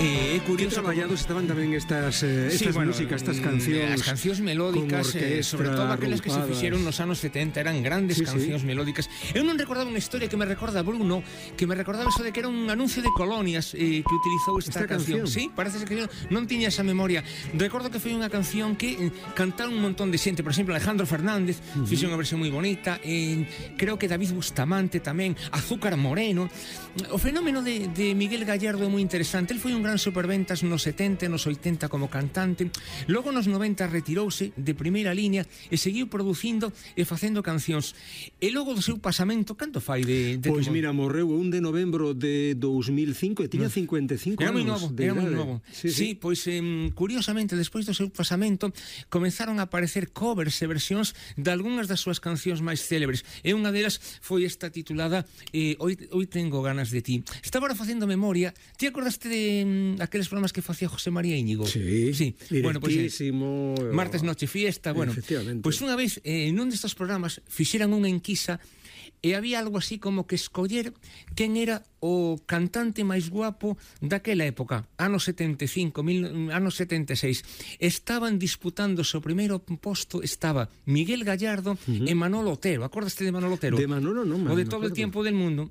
É curioso, traballados estaban tamén estas músicas, estas cancións. As cancións melódicas, sobre todo aquelas que se fixeron nos anos 70, eran grandes cancións melódicas. Eu non recordaba unha historia que me recorda Bruno, que me recordaba eso de que era un anuncio de colonias que utilizou esta canción. Sí, parece que non tiña esa memoria. Recordo que foi unha canción que cantaron un montón de xente, por exemplo, Alejandro Fernández fixo unha versión moi bonita, creo que David Bustamante tamén, Azúcar Moreno. O fenómeno de Miguel Gallardo é moi interesante. El foi un gran superventas nos 70 e nos 80 como cantante. Logo nos 90 retirouse de primeira línea e seguiu producindo e facendo cancións. E logo do seu pasamento, canto fai de Pois mira, morreu o 1 de novembro de 2005 e tiña 55 era anos. Era moi novo. Sí, pois curiosamente, despois do seu pasamento comenzaron a aparecer covers e versións de algunhas das súas cancións máis célebres. E unha delas foi esta titulada Hoy tengo ganas de ti. Estaba ahora facendo memoria. Ti acordaste de aqueles programas que facía José María Íñigo? Sí, bueno, directísimo. Martes Noche Fiesta, bueno. Pois unha vez, nun destes programas fixeran unha enquisa e había algo así como que escoller quen era o cantante máis guapo daquela época, anos 75, anos 76. Estaban disputándose o primeiro posto, estaba Miguel Gallardo e Manolo Otero. Acordaste de Manolo Otero? De Manolo non, o de Todo el tiempo del mundo.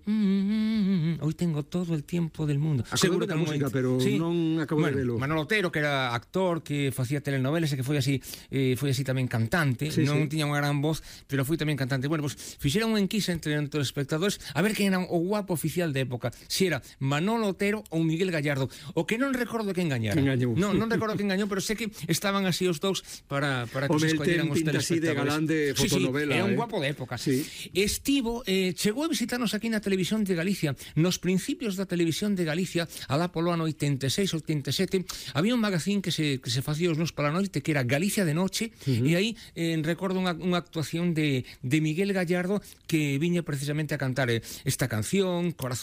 Hoy tengo todo el tiempo del mundo. Seguro da música, pero non acabo de velo. Manolo Otero, que era actor, que facía telenovelas e que foi así tamén cantante, non tiña unha gran voz, pero foi tamén cantante. Bueno, pues fixeron unha enquisa entre os espectadores a ver quen era o guapo oficial de época, se era Manolo Otero ou Miguel Gallardo. O que non recordo quen gañara. Non recordo quen gañou, pero sei que estaban así os dous para que se escolleran os telespectadores. Así de galán de fotonovela. Era un guapo de época. Estivo, chegou a visitarnos aquí na Televisión de Galicia. Nos principios da Televisión de Galicia, alá polo ano 86, 87, había un magazín que se facía os nos pola noite, que era Galicia de Noche, e aí recordo unha actuación de Miguel Gallardo que viña precisamente a cantar esta canción, Corazón